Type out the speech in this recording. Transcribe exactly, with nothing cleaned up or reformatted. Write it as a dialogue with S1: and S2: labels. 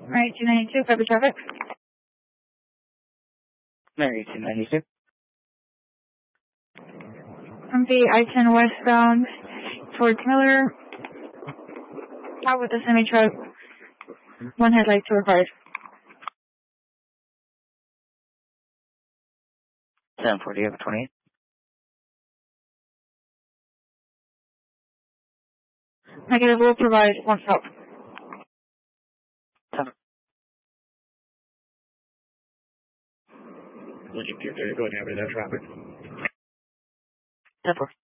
S1: Right, two ninety-two, February traffic.
S2: Mary two ninety-two.
S1: From the I ten westbound towards Miller. Out with the semi-truck. One headlight, two required.
S2: seven forty over twenty-eight.
S1: Negative, will provide one stop.
S3: Looking two thirty, go ahead and have that traffic.
S2: ten four.